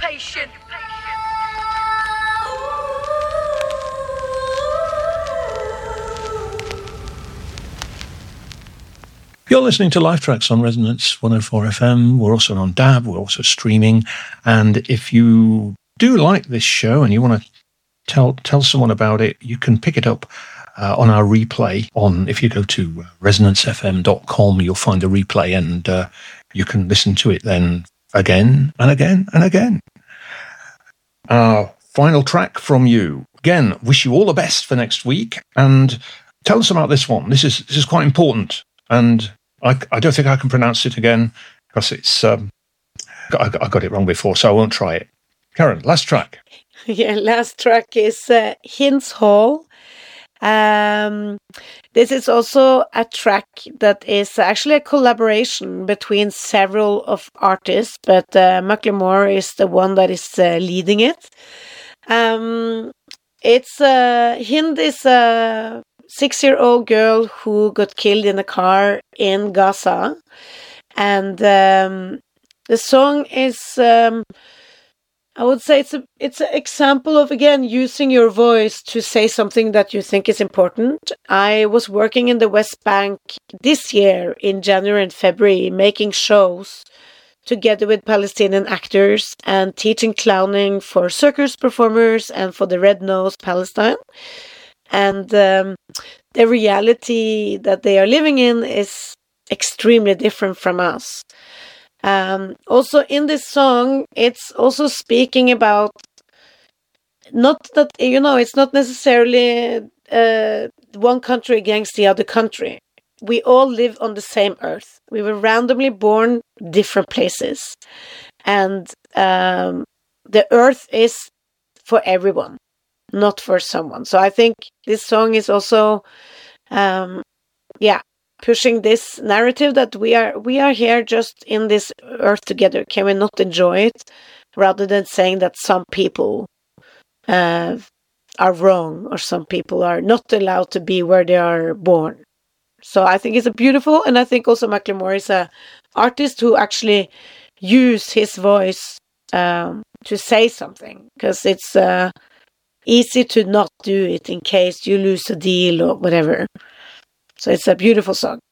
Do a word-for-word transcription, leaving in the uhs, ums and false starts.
You're listening to Live Tracks on Resonance one oh four F M. We're also on D A B. We're also streaming. And if you do like this show and you want to tell tell someone about it, you can pick it up uh, on our replay. On if you go to resonance f m dot com, you'll find a replay, and uh, you can listen to it then again and again and again. Our final track from you. Again, wish you all the best for next week, and tell us about this one. This is this is quite important. And I, I don't think I can pronounce it again because it's um, I, I got it wrong before, so I won't try it. Karen, last track. Yeah, last track is uh, Hinds Hall. Um, this is also a track that is actually a collaboration between several of artists, but uh, Macklemore is the one that is uh, leading it. Um, it's uh, Hind is a six-year-old girl who got killed in a car in Gaza, and um, the song is, um, I would say, it's a it's an example of again using your voice to say something that you think is important. I was working in the West Bank this year in January and February, making shows together with Palestinian actors and teaching clowning for circus performers and for the Red Nose Palestine. And um, the reality that they are living in is extremely different from us. Um, also, in this song, it's also speaking about not that, you know, it's not necessarily uh, one country against the other country. We all live on the same earth. We were randomly born different places. And um, the earth is for everyone, not for someone. So I think this song is also, um, yeah, pushing this narrative that we are we are here just in this earth together. Can we not enjoy it? Rather than saying that some people uh, are wrong or some people are not allowed to be where they are born. So I think it's a beautiful, and I think also Macklemore is a artist who actually use his voice um, to say something, because it's uh, easy to not do it in case you lose a deal or whatever. So it's a beautiful song.